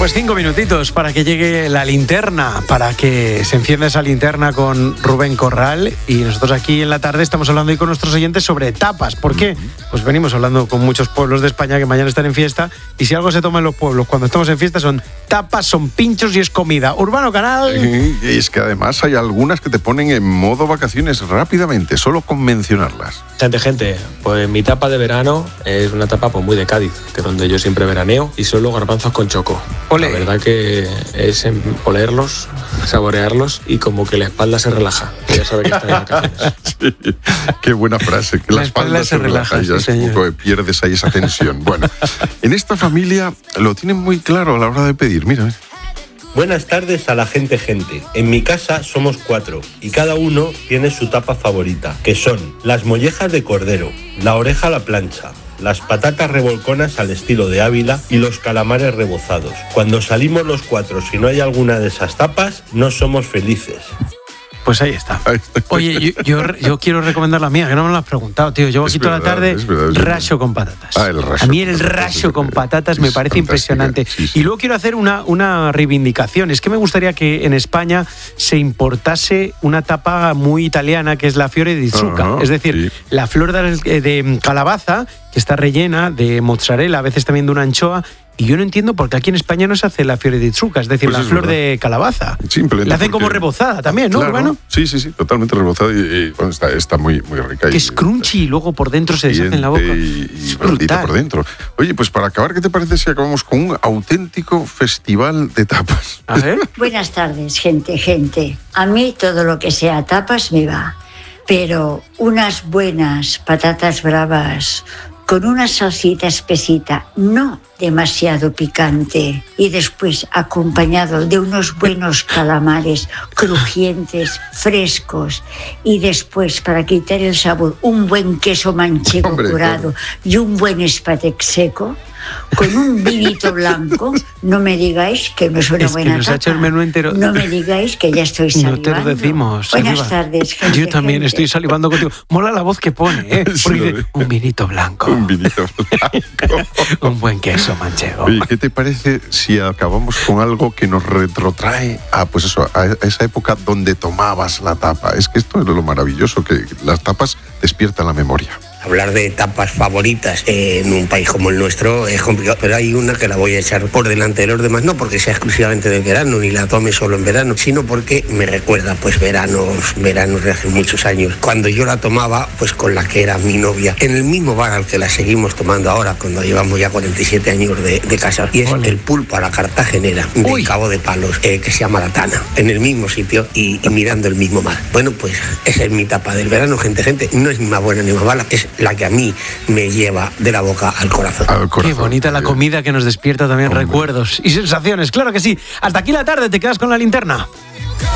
Pues 5 minutitos para que llegue la linterna, para que se encienda esa linterna con Rubén Corral. Y nosotros aquí en la tarde estamos hablando hoy con nuestros oyentes sobre tapas. ¿Por qué? Pues venimos hablando con muchos pueblos de España que mañana están en fiesta. Y si algo se toma en los pueblos cuando estamos en fiesta son tapas, son pinchos y es comida. Urbano Canal. Y es que además hay algunas que te ponen en modo vacaciones rápidamente, solo con mencionarlas. Gente, pues mi tapa de verano es una tapa pues muy de Cádiz, que es donde yo siempre veraneo, y solo garbanzos con choco. Olé. La verdad que es olerlos, saborearlos y como que la espalda se relaja. Ya sabe que está en vacaciones. Sí, qué buena frase, que la espalda se relaja y ya sí, un poco pierdes ahí esa tensión. Bueno, en esta familia lo tienen muy claro a la hora de pedir, mira. Buenas tardes a la gente. En mi casa somos 4 y cada uno tiene su tapa favorita, que son las mollejas de cordero, la oreja a la plancha, las patatas revolconas al estilo de Ávila y los calamares rebozados. Cuando salimos los 4, si no hay alguna de esas tapas, no somos felices. Pues ahí está. Oye, yo quiero recomendar la mía, que no me lo has preguntado, tío. Llevo aquí toda la tarde racho con patatas. El racho. A mí el racho con patatas me parece impresionante. Sí. Y luego quiero hacer una reivindicación. Es que me gustaría que en España se importase una tapa muy italiana, que es la fiore di zucca. Es decir, la flor de calabaza, que está rellena de mozzarella, a veces también de una anchoa. Y yo no entiendo por qué aquí en España no se hace la fiore di zucca, es decir, pues la flor de calabaza. Simplemente la hacen como rebozada también, ¿no, claro, Urbano? Sí, totalmente rebozada y bueno, está muy rica. Que es crunchy y luego por dentro se deshace en la boca. Y blandita por dentro. Oye, pues para acabar, ¿qué te parece si acabamos con un auténtico festival de tapas? A ver. Buenas tardes, gente. A mí todo lo que sea tapas me va, pero unas buenas patatas bravas con una salsita espesita, no demasiado picante, y después acompañado de unos buenos calamares crujientes, frescos, y después, para quitar el sabor, un buen queso manchego curado y un buen espatec seco, con un vinito blanco. No me digáis que no es una buena nos tapa. Ha hecho el menú entero. No me digáis que ya estoy salivando. No te lo decimos. Buenas tardes, gente. Yo también estoy salivando contigo. Mola la voz que pone, ¿eh? Porque dice, un vinito blanco. Un vinito blanco. Un buen queso manchego. Oye, ¿qué te parece si acabamos con algo que nos retrotrae a esa época donde tomabas la tapa? Es que esto es lo maravilloso, que las tapas despiertan la memoria. Hablar de tapas favoritas en un país como el nuestro es complicado, pero hay una que la voy a echar por delante de los demás, no porque sea exclusivamente del verano, ni la tome solo en verano, sino porque me recuerda pues veranos de hace muchos años, cuando yo la tomaba pues con la que era mi novia, en el mismo bar al que la seguimos tomando ahora, cuando llevamos ya 47 años de casa, y es el pulpo a la cartagenera del Cabo de Palos, que se llama La Tana, en el mismo sitio y mirando el mismo mar. Bueno, pues esa es mi tapa del verano, gente, no es ni más buena ni más mala, es la que a mí me lleva de la boca al corazón. Qué bonita la comida, que nos despierta también recuerdos y sensaciones. Claro que sí. Hasta aquí la tarde, te quedas con la linterna.